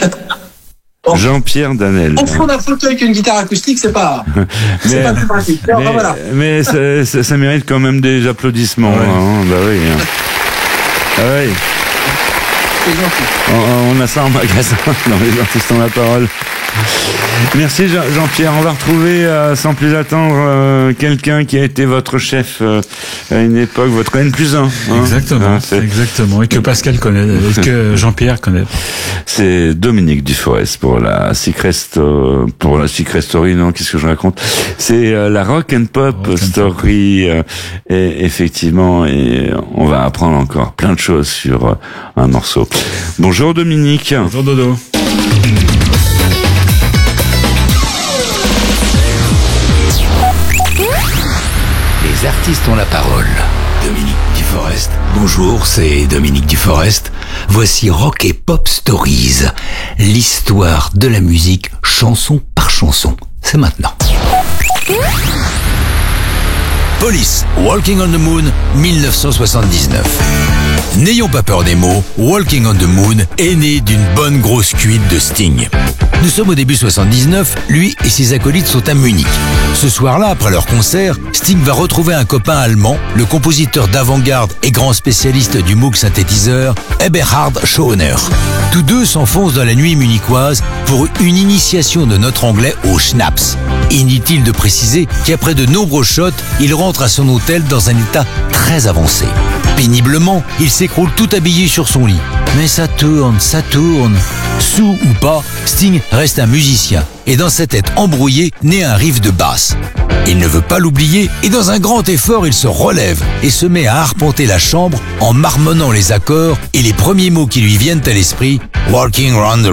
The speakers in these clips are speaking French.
Bon. Jean-Pierre Danel. Confondre un fauteuil avec une guitare acoustique, c'est pas plus pratique. Voilà. Mais ça mérite quand même des applaudissements. Ouais. Hein, bah oui. Ah oui. C'est gentil. On a ça en magasin dans les artistes ont la parole. Merci Jean-Pierre. On va retrouver sans plus attendre quelqu'un qui a été votre chef à une époque, votre N+1. Hein. Exactement, exactement. Et que Pascal connaît, et que Jean-Pierre connaît. C'est Dominique Duforest pour la Secret Story. Non, qu'est-ce que je raconte? C'est la Rock and Pop Story. Et effectivement, et on va apprendre encore plein de choses sur un morceau. Bonjour Dominique. Bonjour Dodo. Les artistes ont la parole. Dominique Duforest. Bonjour, c'est Dominique Duforest. Voici Rock et Pop Stories. L'histoire de la musique, chanson par chanson. C'est maintenant. Police, Walking on the Moon, 1979. N'ayons pas peur des mots, Walking on the Moon est né d'une bonne grosse cuite de Sting. Nous sommes au début 79, lui et ses acolytes sont à Munich. Ce soir-là, après leur concert, Sting va retrouver un copain allemand, le compositeur d'avant-garde et grand spécialiste du Moog synthétiseur, Eberhard Schoner. Tous deux s'enfoncent dans la nuit munichoise pour une initiation de notre anglais au schnapps. Inutile de préciser qu'après de nombreux shots, il rentre à son hôtel dans un état très avancé. Péniblement, il s'écroule tout habillé sur son lit. Mais ça tourne. Sous ou pas, Sting reste un musicien. Et dans sa tête embrouillée, naît un riff de basse. Il ne veut pas l'oublier et dans un grand effort, il se relève et se met à arpenter la chambre en marmonnant les accords et les premiers mots qui lui viennent à l'esprit. Walking round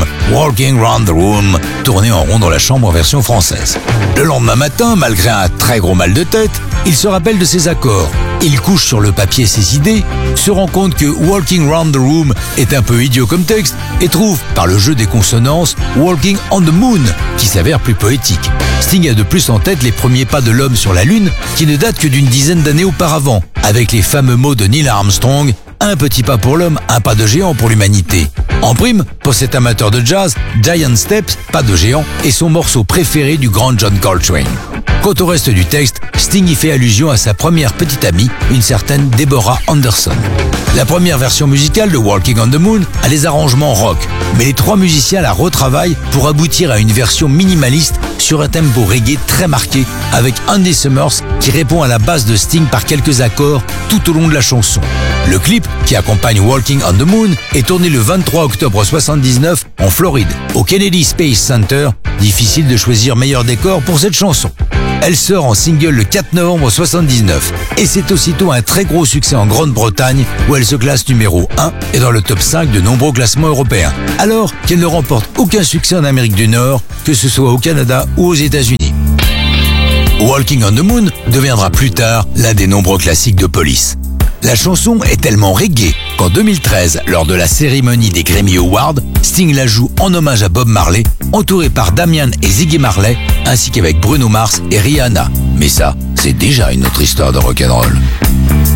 the room, tourné en rond dans la chambre en version française. Le lendemain matin, malgré un très gros mal de tête, il se rappelle de ses accords. Il couche sur le papier ses idées, se rend compte que Walking round the room est un peu idiot comme texte et trouve, par le jeu des consonances, Walking on the moon, qui s'avère plus poétique. Sting a de plus en tête les premiers pas de l'homme sur la Lune, qui ne datent que d'une dizaine d'années auparavant, avec les fameux mots de Neil Armstrong, un petit pas pour l'homme, un pas de géant pour l'humanité. En prime, pour cet amateur de jazz, Giant Steps, pas de géant, est son morceau préféré du grand John Coltrane. Quant au reste du texte, Sting y fait allusion à sa première petite amie, une certaine Deborah Anderson. La première version musicale de Walking on the Moon a les arrangements rock, mais les trois musiciens la retravaillent pour aboutir à une version minimaliste sur un tempo reggae très marqué, avec Andy Summers qui répond à la basse de Sting par quelques accords tout au long de la chanson. Le clip, qui accompagne Walking on the Moon, est tourné le 23 octobre 79 en Floride, au Kennedy Space Center. Difficile de choisir meilleur décor pour cette chanson. Elle sort en single le 4 novembre 79 et c'est aussitôt un très gros succès en Grande-Bretagne où elle se classe numéro 1 et dans le top 5 de nombreux classements européens, alors qu'elle ne remporte aucun succès en Amérique du Nord, que ce soit au Canada ou aux États-Unis. Walking on the Moon deviendra plus tard l'un des nombreux classiques de Police. La chanson est tellement reggae qu'en 2013, lors de la cérémonie des Grammy Awards, Sting la joue en hommage à Bob Marley, entouré par Damian et Ziggy Marley, ainsi qu'avec Bruno Mars et Rihanna. Mais ça, c'est déjà une autre histoire de rock'n'roll.